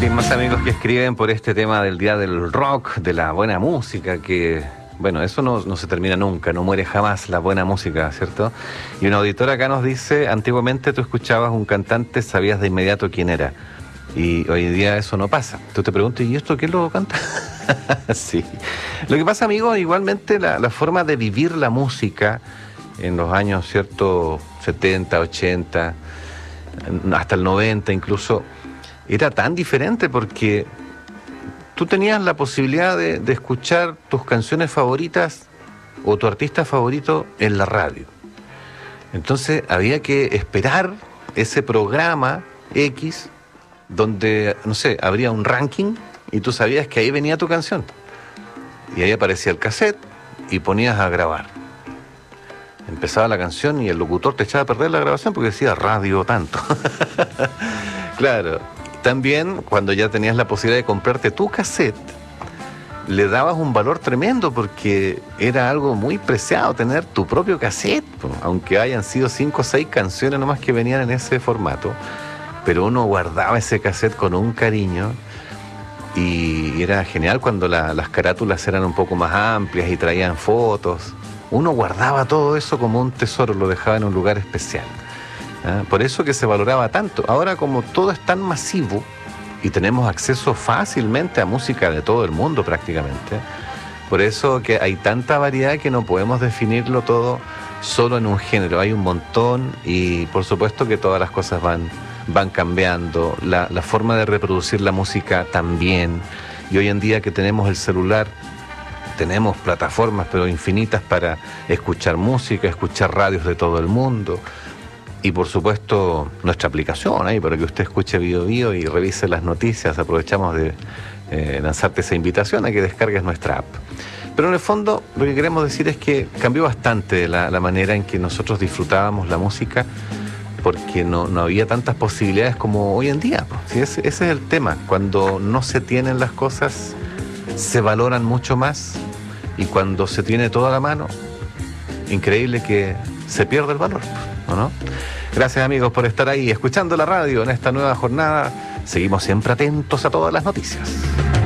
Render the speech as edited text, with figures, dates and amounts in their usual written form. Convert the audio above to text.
Sí, más amigos que escriben por este tema del Día del Rock, de la buena música, que, bueno, eso no se termina nunca, no muere jamás la buena música, ¿cierto? Y un auditor acá nos dice, antiguamente tú escuchabas un cantante, sabías de inmediato quién era, y hoy en día eso no pasa. Tú te preguntas, ¿y esto quién lo canta? Sí. Lo que pasa, amigos, igualmente la forma de vivir la música en los años, ¿cierto?, 70, 80, hasta el 90 incluso, era tan diferente porque tú tenías la posibilidad de escuchar tus canciones favoritas o tu artista favorito en la radio. Entonces había que esperar ese programa X donde, no sé, habría un ranking y tú sabías que ahí venía tu canción. Y ahí aparecía el cassette y ponías a grabar. Empezaba la canción y el locutor te echaba a perder la grabación porque decía radio tanto. Claro. También, cuando ya tenías la posibilidad de comprarte tu cassette, le dabas un valor tremendo porque era algo muy preciado tener tu propio cassette, aunque hayan sido 5 o 6 canciones nomás que venían en ese formato, pero uno guardaba ese cassette con un cariño y era genial cuando las carátulas eran un poco más amplias y traían fotos. Uno guardaba todo eso como un tesoro, lo dejaba en un lugar especial. Por eso que se valoraba tanto. Ahora, como todo es tan masivo y tenemos acceso fácilmente a música de todo el mundo prácticamente, por eso que hay tanta variedad que no podemos definirlo todo solo en un género. Hay un montón y por supuesto que todas las cosas van cambiando, la forma de reproducir la música también. Y hoy en día que tenemos el celular, tenemos plataformas pero infinitas para escuchar música, escuchar radios de todo el mundo. Y por supuesto nuestra aplicación ahí para que usted escuche Bio y revise las noticias. Aprovechamos de lanzarte esa invitación a que descargues nuestra app. Pero en el fondo lo que queremos decir es que cambió bastante la manera en que nosotros disfrutábamos la música, porque no había tantas posibilidades como hoy en día. ¿Sí? Ese es el tema. Cuando no se tienen las cosas, se valoran mucho más, y cuando se tiene todo a la mano, increíble que se pierde el valor, ¿o no? Gracias, amigos, por estar ahí escuchando la radio en esta nueva jornada. Seguimos siempre atentos a todas las noticias.